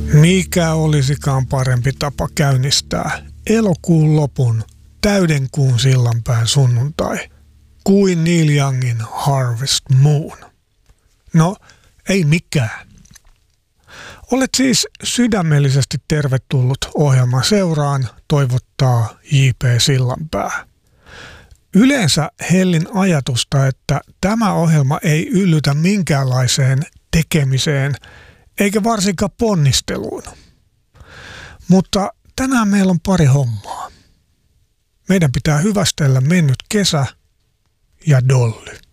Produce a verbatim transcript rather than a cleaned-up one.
Mikä olisikaan parempi tapa käynnistää elokuun lopun täyden kuun sillanpään sunnuntai kuin Neil Youngin Harvest Moon? No, ei mikään. Olet siis sydämellisesti tervetullut ohjelman seuraan, toivottaa J P Sillanpää. Yleensä hellin ajatusta, että tämä ohjelma ei yllytä minkäänlaiseen tekemiseen, eikä varsinkaan ponnisteluun. Mutta tänään meillä on pari hommaa. Meidän pitää hyvästellä mennyt kesä ja Dolly.